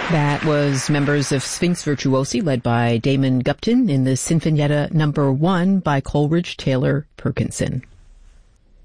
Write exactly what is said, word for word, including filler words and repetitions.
That was members of Sphinx Virtuosi led by Damon Gupton in the Sinfonietta number one by Coleridge Taylor Perkinson.